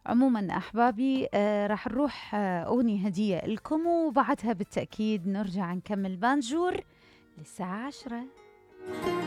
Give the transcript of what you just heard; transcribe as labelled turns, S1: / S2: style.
S1: عموما أحبابي راح نروح أغنية هدية لكم، وبعدها بالتأكيد نرجع نكمل بانجور للساعة 10.